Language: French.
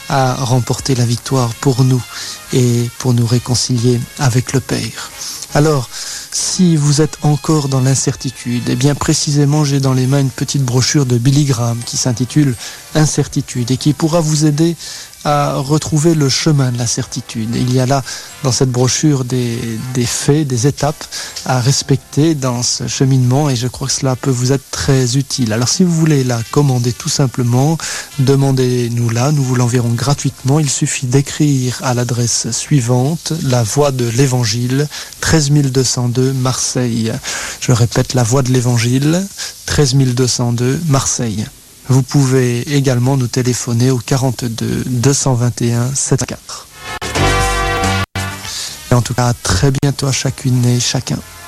a remporté la victoire pour nous et pour nous réconcilier avec le Père. Alors, si vous êtes encore dans l'incertitude, eh bien précisément j'ai dans les mains une petite brochure de Billy Graham qui s'intitule Incertitude et qui pourra vous aider à retrouver le chemin de la certitude. Il y a là dans cette brochure des faits, des étapes à respecter dans ce cheminement et je crois que cela peut vous être très utile. Alors si vous voulez la commander tout simplement, demandez-nous-la, nous vous l'enverrons gratuitement. Il suffit d'écrire à l'adresse suivante, La Voix de l'Évangile, 13 202 Marseille. Je répète, La Voix de l'Évangile, 13 202 Marseille. Vous pouvez également nous téléphoner au 42 221 74. Et en tout cas, à très bientôt à chacune et chacun.